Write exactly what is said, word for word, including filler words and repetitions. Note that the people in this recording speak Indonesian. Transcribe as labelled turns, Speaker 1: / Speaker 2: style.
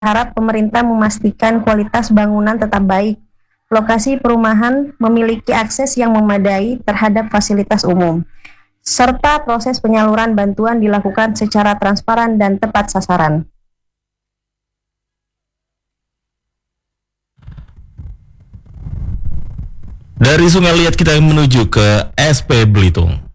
Speaker 1: berharap pemerintah memastikan kualitas bangunan tetap baik, lokasi perumahan memiliki akses yang memadai terhadap fasilitas umum, serta proses penyaluran bantuan dilakukan secara transparan dan tepat sasaran.
Speaker 2: Dari Sungai Liat kita menuju ke S P Belitung.